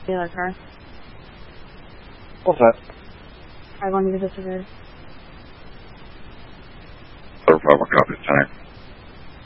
The other car. What's that? I want you to disappear. 35, copy, 10.